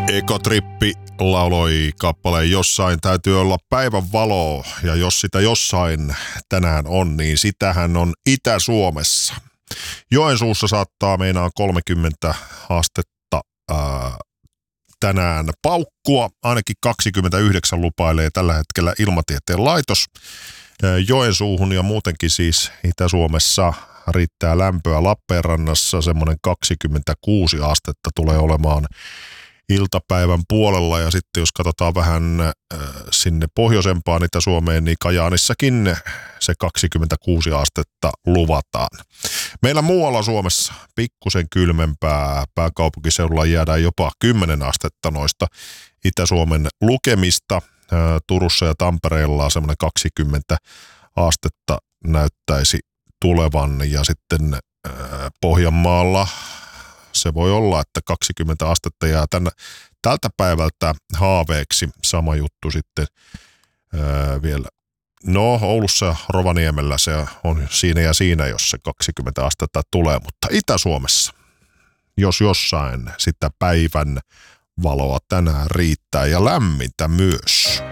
Ekotrippi lauloi kappaleen Jossain täytyy olla päivän valoa, ja jos sitä jossain tänään on, niin sitähän on Itä-Suomessa. Joensuussa saattaa meinaa 30 astetta tänään paukkua, ainakin 29 lupailee tällä hetkellä Ilmatieteen laitos. Joensuuhun ja muutenkin siis Itä-Suomessa riittää lämpöä. Lappeenrannassa semmoinen 26 astetta tulee olemaan iltapäivän puolella, ja sitten jos katsotaan vähän sinne pohjoisempaan Itä-Suomeen, niin Kajaanissakin se 26 astetta luvataan. Meillä muualla Suomessa pikkusen kylmempää, pääkaupunkiseudulla jäädään jopa 10 astetta noista Itä-Suomen lukemista. Turussa ja Tampereella semmoinen 20 astetta näyttäisi tulevan, ja sitten Pohjanmaalla se voi olla, että 20 astetta jää tältä päivältä haaveeksi. Sama juttu sitten vielä. No, Oulussa ja Rovaniemellä se on siinä ja siinä, jos se 20 astetta tulee, mutta Itä-Suomessa, jos jossain, sitä päivän valoa tänään riittää ja lämmintä myös.